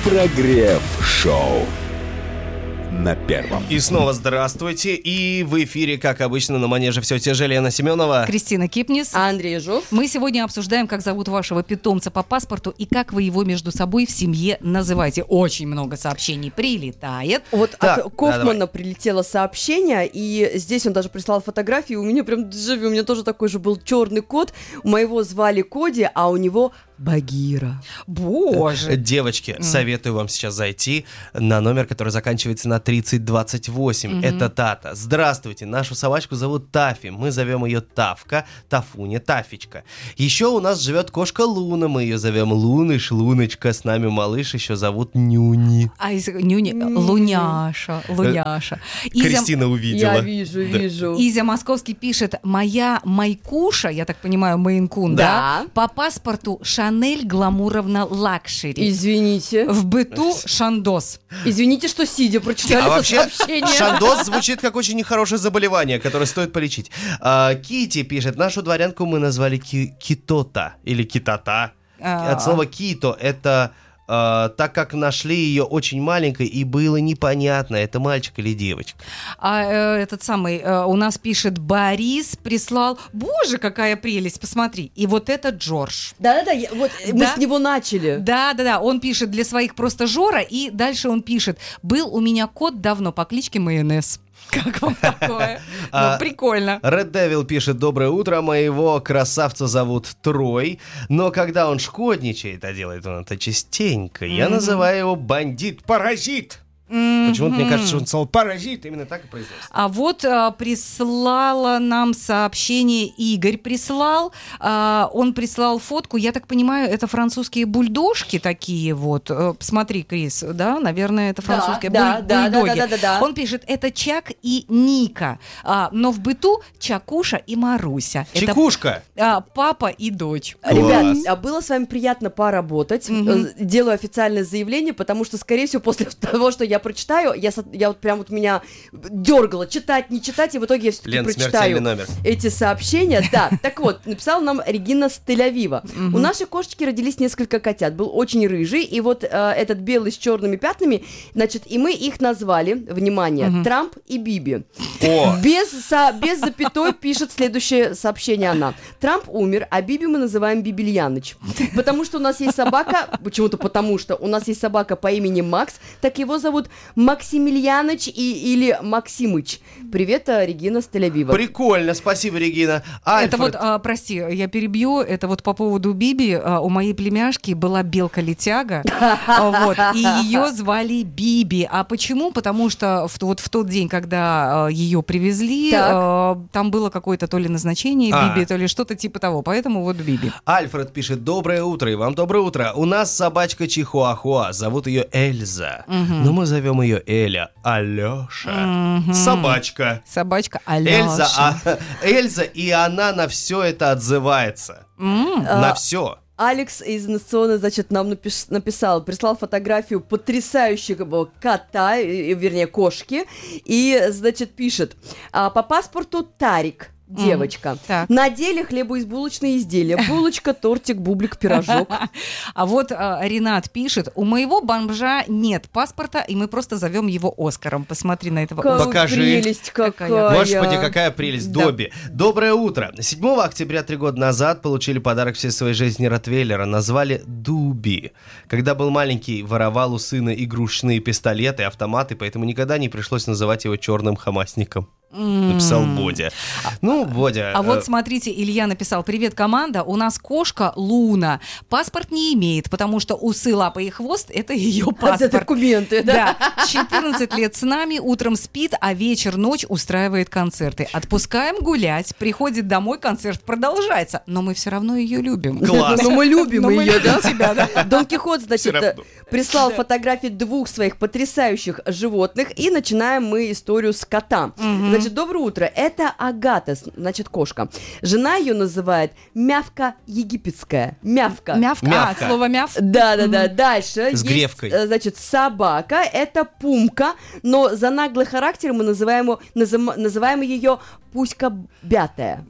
Прогрев-шоу на первом. И снова здравствуйте. И в эфире, как обычно, на манеже все те же Лена Семенова, Кристина Кипнис, Андрей Жов. Мы сегодня обсуждаем, как зовут вашего питомца по паспорту и как вы его между собой в семье называете. Очень много сообщений прилетает. Вот Так, от Кофмана давай. прилетело сообщение, и здесь он даже прислал фотографии. У меня прям дежавю, у меня тоже такой же был черный кот. У моего звали Коди, а у него Багира. Боже. Девочки, советую вам сейчас зайти на номер, который заканчивается на 3028. Это Тата. Здравствуйте, нашу собачку зовут Тафи. Мы зовем ее Тавка, Тафуня, Тафичка. Еще у нас живет кошка Луна. Мы ее зовем Луныш, Луночка. С нами малыш еще зовут Нюни. А из Нюни Луняша. Кристина увидела. Я вижу. Изя Московский пишет: моя Майкуша, я так понимаю, Мейн-кун, да? По паспорту Шанель Гламуровна Лакшери. Извините. В быту Шандос. Извините, что сидя прочитали А это вообще, сообщение. шандос звучит как очень нехорошее заболевание, которое стоит полечить. Кити пишет: нашу дворянку мы назвали Китота или Китата. От слова Кито это так как нашли ее очень маленькой и было непонятно, это мальчик или девочка. Этот самый у нас пишет Борис, прислал: боже, какая прелесть, посмотри. И вот это Джордж. Да-да-да, мы Да. с него начали. Да, он пишет для своих просто Жора, и дальше он пишет: был у меня кот давно по кличке Майонез. Как вам такое? Ну, прикольно. Red Devil пишет: доброе утро, моего красавца зовут Трой, но когда он шкодничает, а делает он это частенько, я называю его бандит-паразит. Почему-то мне кажется, что он слово «паразит» именно так и произносится. А вот прислала нам сообщение Игорь прислал. Он прислал фотку. Я так понимаю, это французские бульдожки такие вот. Посмотри, Крис, да? Наверное, это французские бульдоги. Да. Он пишет: это Чак и Ника. Но в быту Чакуша и Маруся. Чекушка. Это папа и дочь. Ребят, было с вами приятно поработать. Делаю официальное заявление, потому что, скорее всего, после того, что я прочитаю, я вот прям вот меня дергало читать, не читать, и в итоге я все-таки Лен, прочитаю смертельный номер. эти сообщения. Да, так вот, написала нам Регина с Тель-Авива. У нашей кошечки родились несколько котят, был очень рыжий, и вот этот белый с черными пятнами, значит, и мы их назвали, внимание, Трамп и Биби. О! Без запятой пишет следующее сообщение она. Трамп умер, а Биби мы называем Бибильяныч. Потому что у нас есть собака, потому что у нас есть собака по имени Макс, так его зовут Максимiliaныч или Максимыч. Привет, Регина с Тель-Авива. Прикольно, спасибо, Регина. Это Альфред. вот, прости, я перебью, это вот по поводу Биби. У моей племяшки была белка-летяга, вот, и ее звали Биби. А почему? Потому что вот в тот день, когда ее привезли, там было какое-то то ли назначение Биби, то ли что-то типа того, поэтому вот Биби. Альфред пишет: доброе утро, и вам доброе утро. У нас собачка Чихуахуа, зовут ее Эльза, но мы зовем ее Эля. Алеша. Собачка. Собачка Алёша. Эльза, и она на все это отзывается. На все. Алекс из Национальной, значит, нам написал, прислал фотографию потрясающего кота, вернее, кошки, и, значит, пишет: по паспорту Тарик. Девочка. На деле хлебоизбулочные изделия. Булочка, тортик, бублик, пирожок. А вот Ренат пишет: у моего бомжа нет паспорта, и мы просто зовем его Оскаром. Посмотри на этого Оскара. Покажи. Прелесть какая. Господи, какая прелесть. Да. Добби. Доброе утро. 7 октября 3 года назад получили подарок всей своей жизни ротвейлера. Назвали Дуби. Когда был маленький, воровал у сына игрушечные пистолеты, автоматы, поэтому никогда не пришлось называть его черным хамасником. Написал Бодя. Ну, Бодя. А вот смотрите, Илья написал: привет, команда, у нас кошка Луна. Паспорт не имеет, потому что усы, лапы и хвост — это ее паспорт. Это документы, да? Да. 14 лет с нами, утром спит, а вечер-ночь устраивает концерты. Отпускаем гулять, приходит домой, концерт продолжается, но мы все равно ее любим. Класс. Но мы любим ее, да? Тебя, да? Дон Кихот, значит, равно. прислал фотографии двух своих потрясающих животных, и начинаем мы историю с кота. Значит, Значит, доброе утро. Это Агата, значит, кошка. Жена ее называет мявка египетская. Мявка. Мявка. Слово мяв. Да. Дальше. С гревкой. Значит, собака. Это Пумка. Но за наглый характер мы называем ее Пуська Бятая.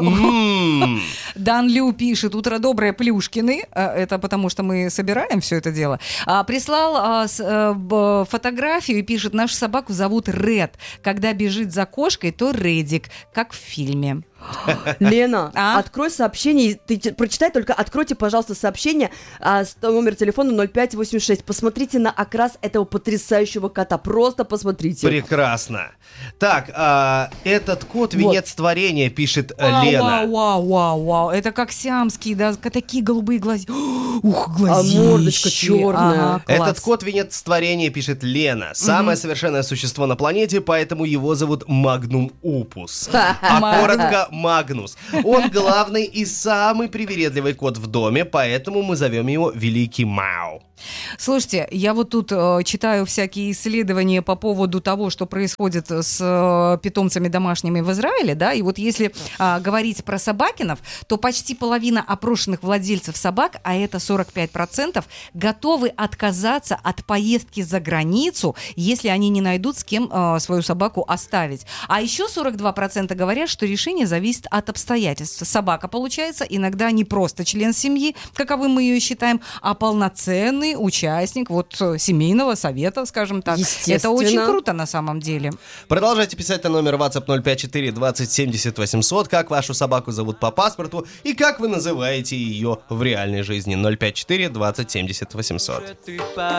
Дан Лю пишет: утро доброе, Плюшкины. Это потому, что мы собираем все это дело. Прислал фотографию и пишет: нашу собаку зовут Ред. Когда бежит за кошкой, то Редик, как в фильме. Лена, открой сообщение. Ты прочитай, только откройте, пожалуйста, сообщение. Номер телефона 0586. Посмотрите на окрас этого потрясающего кота. Просто посмотрите. Прекрасно. Так, этот кот венец творения, пишет Лена. Вау. Это как сиамские, да, такие голубые глаза. Ух, глазищи. Мордочка черная. Этот кот венец творения, пишет Лена. Самое совершенное существо на планете, поэтому его зовут Магнум Опус. А коротко Магнус. Он главный и самый привередливый кот в доме, поэтому мы зовем его Великий Мау. Слушайте, я вот тут читаю всякие исследования по поводу того, что происходит с питомцами домашними в Израиле, да, и вот если говорить про собакинов, то почти половина опрошенных владельцев собак, а это 45%, готовы отказаться от поездки за границу, если они не найдут, с кем свою собаку оставить. А еще 42% говорят, что решение зависит от обстоятельств. Собака, получается, иногда не просто член семьи, каковым мы ее считаем, а полноценный участник вот семейного совета, скажем так. Это очень круто на самом деле. Продолжайте писать на номер WhatsApp 054 20 70 800, как вашу собаку зовут по паспорту и как вы называете ее в реальной жизни. 054 20 70 800.